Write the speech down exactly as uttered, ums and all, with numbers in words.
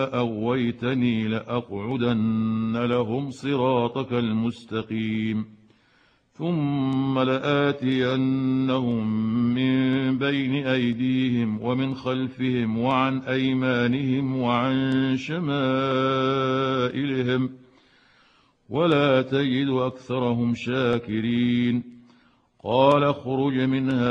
أغويتني لأقعدن لهم صراطك المستقيم ثم لآتينهم من بين أيديهم ومن خلفهم وعن أيمانهم وعن شمائلهم ولا تجد أكثرهم شاكرين قال اخرج منها